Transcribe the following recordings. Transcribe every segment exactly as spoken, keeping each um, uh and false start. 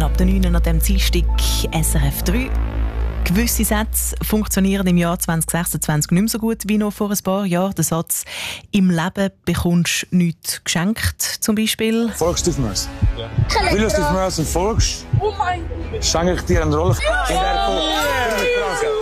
ab der neun an dem Dienstag S R F drei. Gewisse Sätze funktionieren im Jahr zwanzig sechsundzwanzig nicht mehr so gut wie noch vor ein paar Jahren. Der Satz «Im Leben bekommst du nichts geschenkt» zum Beispiel. Folgst Steve Merson. Ja. Weil du Steve Merson folgst, oh mein Gott, schenke ich dir eine Rolle in der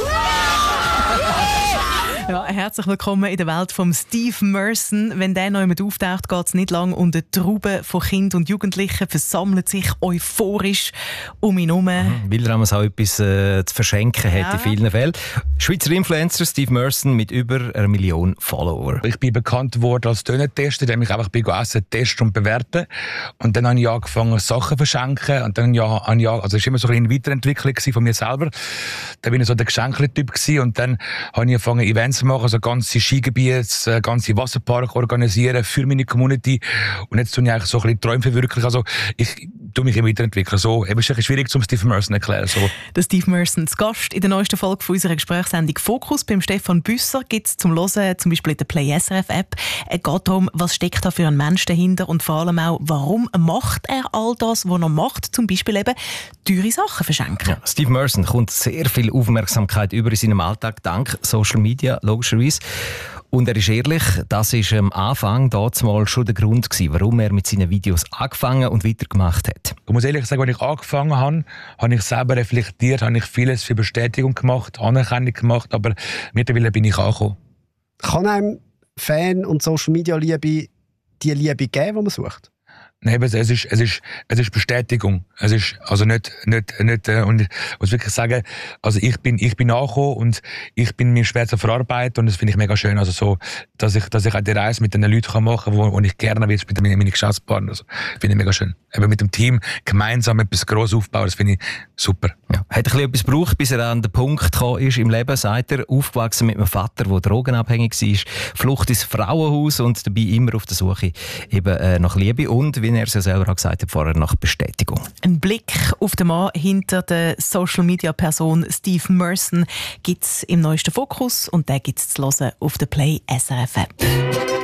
Ja, herzlich willkommen in der Welt von Steve Merson. Wenn der noch jemand auftaucht, geht es nicht lang und eine Traube von Kindern und Jugendlichen versammelt sich euphorisch um ihn herum. Mhm, weil er auch etwas äh, zu verschenken hat, ja. in vielen Fällen. Schweizer Influencer Steve Merson mit über einer Million Follower. Ich bin bekannt worden als Döner-Tester, der mich einfach bei Essen testen und bewerten. Und dann habe ich angefangen, Sachen zu verschenken. Und dann ja, habe ich, also es war immer so eine Weiterentwicklung von mir selber. Dann bin ich so der Geschenkle-Typ gewesen. Und dann habe ich angefangen, Events zu machen, also ganze Skigebiete, ganze Wasserpark organisieren für meine Community. Und jetzt tue ich eigentlich so ein bisschen Träume verwirklichen. Also ich tue mich immer weiterentwickeln. So, eben, es ist schwierig, zum Steve Merson zu erklären. So. Der Steve Merson zu Gast in der neuesten Folge von unserer Gesprächssendung «Fokus» beim Stefan Büsser gibt es zum Hören, zum Beispiel in der Play S R F App. Es geht darum, was steckt da für ein Mensch dahinter und vor allem auch, warum macht er all das, was er macht, zum Beispiel eben teure Sachen verschenken. Ja, Steve Merson kommt sehr viel Aufmerksamkeit über in seinem Alltag, dank Social Media, logischerweise. Und er ist ehrlich, das war am Anfang damals schon der Grund gewesen, warum er mit seinen Videos angefangen und weitergemacht hat. Ich muss ehrlich sagen, als ich angefangen habe, habe ich selber reflektiert, habe ich vieles für Bestätigung gemacht, Anerkennung gemacht, aber mittlerweile bin ich angekommen. Kann einem Fan und Social Media Liebe die Liebe geben, die man sucht? Nein, es ist, es ist, es ist Bestätigung. Es ist, also nicht, nicht, nicht, äh, und ich muss wirklich sagen, also ich bin, ich bin angekommen und ich bin mir schwer zu verarbeiten und das finde ich mega schön. Also so, dass ich, dass ich auch die Reise mit den Leuten machen kann, wo, wo ich gerne will, mit meinen, meinen Geschäftspartnern. Also, finde ich mega schön. Eben mit dem Team gemeinsam etwas Grosses aufbauen, das finde ich super. Ja. Hat ein bisschen etwas gebraucht, bis er an den Punkt gekommen ist im Leben, sagt er, aufgewachsen mit einem Vater, der drogenabhängig war, Flucht ins Frauenhaus und dabei immer auf der Suche eben äh, nach Liebe und, wie er es ja selber auch gesagt hat, vorher nach Bestätigung. Ein Blick auf den Mann hinter der Social-Media-Person Steve Merson gibt es im neuesten Fokus und den gibt es zu hören auf der Play S R F App.